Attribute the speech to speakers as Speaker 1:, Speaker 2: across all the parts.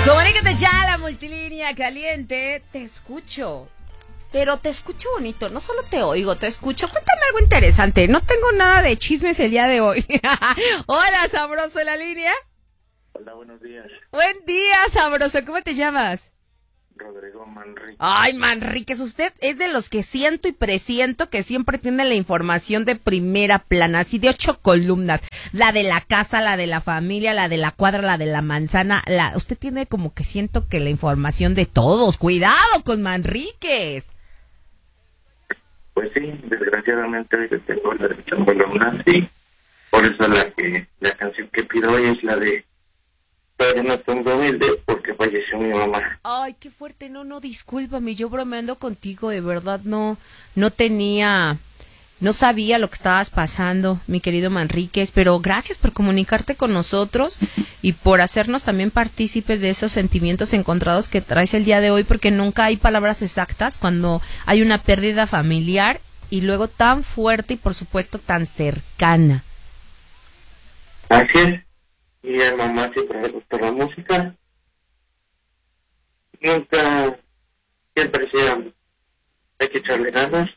Speaker 1: Comunícate ya a la multilínea caliente. Te escucho. Pero te escucho bonito, no solo te oigo, te escucho. Cuéntame algo interesante. No tengo nada de chismes el día de hoy. Hola, sabroso, en la línea.
Speaker 2: Hola, buenos días.
Speaker 1: Buen día, sabroso. ¿Cómo te llamas?
Speaker 2: Rodrigo Manrique.
Speaker 1: Ay, Manríquez, usted es de los que siento y presiento que siempre tiene la información de primera plana, así de 8 columnas. La de la casa, la de la familia, la de la cuadra, la de la manzana. Usted tiene como que siento que la información de todos. Cuidado con Manríquez.
Speaker 2: Pues sí, desgraciadamente hoy tengo la de columnas y por eso la canción que pido hoy es la de Pero no tengo humilde porque falleció mi mamá.
Speaker 1: Ay, qué fuerte. No, discúlpame, yo bromeando contigo, de verdad no sabía lo que estabas pasando, mi querido Manríquez, pero gracias por comunicarte con nosotros y por hacernos también partícipes de esos sentimientos encontrados que traes el día de hoy, porque nunca hay palabras exactas cuando hay una pérdida familiar y luego tan fuerte y por supuesto tan cercana.
Speaker 2: Así es. Y a mamá siempre le gustó la música. Siempre decía, hay que echarle ganas.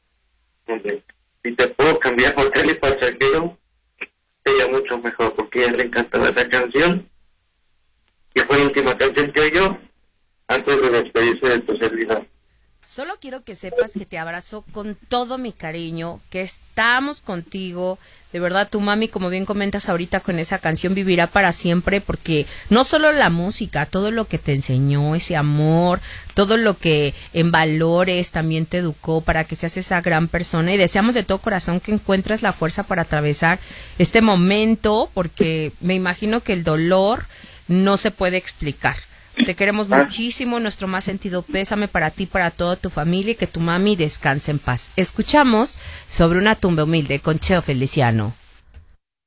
Speaker 2: Si te puedo cambiar por tele pasajero, sería mucho mejor, porque a ella le encantaba esa canción. Y fue la última canción que oyó antes de despedirse de tu servidor.
Speaker 1: Solo quiero que sepas que te abrazo con todo mi cariño, que estamos contigo. De verdad, tu mami, como bien comentas ahorita con esa canción, vivirá para siempre, porque no solo la música, todo lo que te enseñó, ese amor, todo lo que en valores también te educó para que seas esa gran persona. Y deseamos de todo corazón que encuentres la fuerza para atravesar este momento, porque me imagino que el dolor no se puede explicar. Te queremos muchísimo, nuestro más sentido pésame para ti, para toda tu familia y que tu mami descanse en paz. Escuchamos Sobre una tumba humilde con Cheo Feliciano.